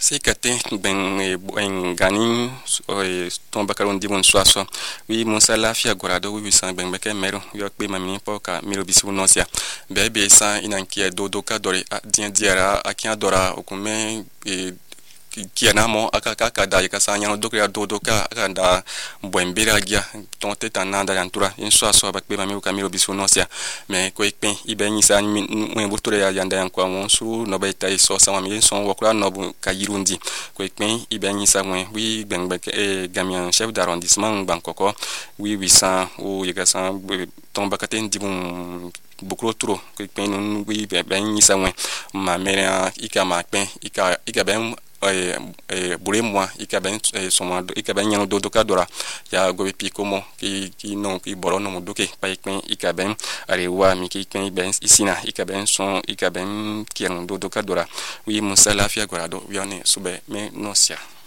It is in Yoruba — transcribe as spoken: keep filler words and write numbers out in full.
Se kate ben en ganin ton bakaron di mon soaso wi mon sala fia gorado wi san ben beke mero yo pe mamini poka miro bisi nosia bebe san inankia dodo ka dore dien diara akia dora okume kiana mo aka kaka da ka sanya dokya dodo ka da boembera gia tonte tananda yantura in so so ba pe mami ka miro bisu nosia me ko ikpen ibeni sa mo burtore ya yanda yankwa won su no ba tai so sama mi so wakura no bu ka yirundi ko ikpen ibeni sa mo wi bengbek e gamian chef d'arrondissement bankoko wi wi sa o yega sa ton bakaten dibun bukro tro ko ikpen wi ben ni sa mo ma mera ikama pen ika ika ben eh eh bure moi ikaben soma ikaben nyano dodo kadora ya gobe pikomo ki ki non ki boro no muduke pa ikpen ikaben arewa mi ki ikpen ben isina ikaben son ikaben kiano dodo kadora wi musala fia gorado wione sube me nosia.